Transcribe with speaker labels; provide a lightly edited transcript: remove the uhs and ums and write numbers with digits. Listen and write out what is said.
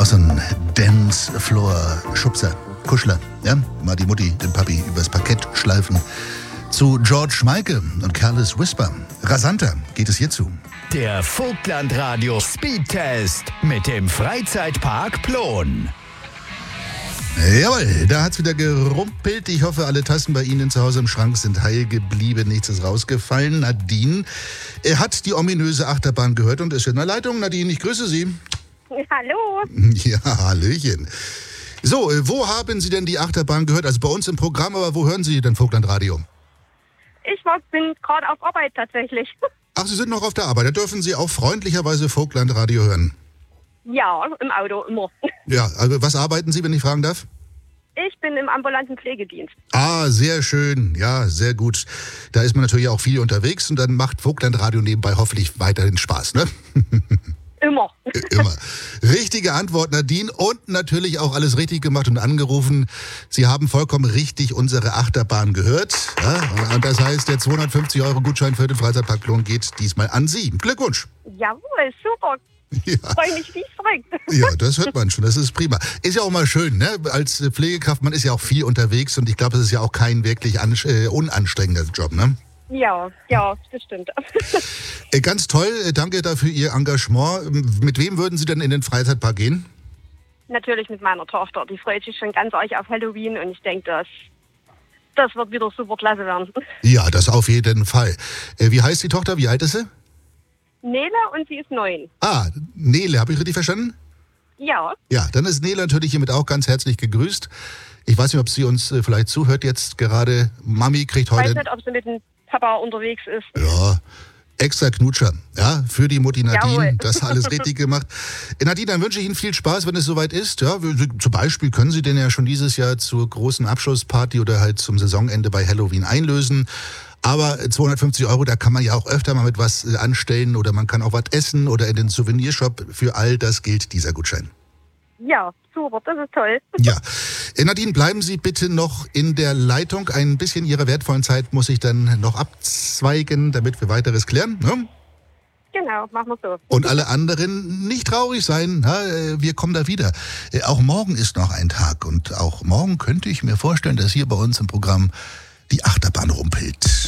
Speaker 1: so ein Dancefloor-Schubser, Kuschler, ja? Mal die Mutti, den Papi übers Parkett schleifen. Zu George Michael und Careless Whisper. Rasanter geht es hierzu.
Speaker 2: Der Vogtlandradio Speedtest mit dem Freizeitpark Plon.
Speaker 1: Jawohl, da hat's wieder gerumpelt. Ich hoffe, alle Tassen bei Ihnen zu Hause im Schrank sind heil geblieben. Nichts ist rausgefallen. Nadine hat die ominöse Achterbahn gehört und ist in der Leitung. Nadine, ich grüße Sie.
Speaker 3: Hallo.
Speaker 1: Ja, hallöchen. So, wo haben Sie denn die Achterbahn gehört? Also bei uns im Programm, aber wo hören Sie denn Vogtlandradio?
Speaker 3: Bin gerade auf Arbeit tatsächlich.
Speaker 1: Ach, Sie sind noch auf der Arbeit. Da dürfen Sie auch freundlicherweise Vogtlandradio hören.
Speaker 3: Ja, im Auto immer.
Speaker 1: Ja, also was arbeiten Sie, wenn ich fragen darf?
Speaker 3: Ich bin im ambulanten Pflegedienst.
Speaker 1: Ah, sehr schön. Ja, sehr gut. Da ist man natürlich auch viel unterwegs und dann macht Vogtlandradio nebenbei hoffentlich weiterhin Spaß, ne?
Speaker 3: Immer.
Speaker 1: Immer. Richtige Antwort, Nadine. Und natürlich auch alles richtig gemacht und angerufen. Sie haben vollkommen richtig unsere Achterbahn gehört. Ja, und das heißt, der 250 € Gutschein für den Freizeitpark Plon geht diesmal an Sie. Glückwunsch.
Speaker 3: Jawohl, super.
Speaker 1: Ja.
Speaker 3: Freue mich wie verrückt.
Speaker 1: Ja, das hört man schon. Das ist prima. Ist ja auch mal schön, ne? Als Pflegekraft, man ist ja auch viel unterwegs und ich glaube, es ist ja auch kein wirklich unanstrengender Job, ne?
Speaker 3: Ja, das stimmt.
Speaker 1: Ganz toll. Danke dafür Ihr Engagement. Mit wem würden Sie denn in den Freizeitpark gehen?
Speaker 3: Natürlich mit meiner Tochter. Die freut sich schon ganz arg auf Halloween und ich denke, das wird wieder super klasse werden.
Speaker 1: Ja, das auf jeden Fall. Wie heißt die Tochter? Wie alt ist sie?
Speaker 3: Nele und sie ist 9.
Speaker 1: Ah, Nele, habe ich richtig verstanden?
Speaker 3: Ja.
Speaker 1: Ja, dann ist Nele natürlich hiermit auch ganz herzlich gegrüßt. Ich weiß nicht, ob sie uns vielleicht zuhört jetzt gerade. Mami kriegt heute...
Speaker 3: Ich weiß nicht, ob sie mit dem Papa unterwegs ist.
Speaker 1: Ja, extra Knutscher, ja, für die Mutti Nadine.
Speaker 3: Jawohl.
Speaker 1: Das alles richtig gemacht. Nadine, dann wünsche ich Ihnen viel Spaß, wenn es soweit ist. Ja, zum Beispiel können Sie denn ja schon dieses Jahr zur großen Abschlussparty oder halt zum Saisonende bei Halloween einlösen. Aber 250 €, da kann man ja auch öfter mal mit was anstellen oder man kann auch was essen oder in den Souvenirshop. Für all das gilt dieser Gutschein.
Speaker 3: Ja, super, das ist toll.
Speaker 1: Ja. Nadine, bleiben Sie bitte noch in der Leitung. Ein bisschen Ihrer wertvollen Zeit muss ich dann noch abzweigen, damit wir weiteres klären. Ne?
Speaker 3: Genau, machen wir so.
Speaker 1: Und alle anderen nicht traurig sein, wir kommen da wieder. Auch morgen ist noch ein Tag und auch morgen könnte ich mir vorstellen, dass hier bei uns im Programm die Achterbahn rumpelt.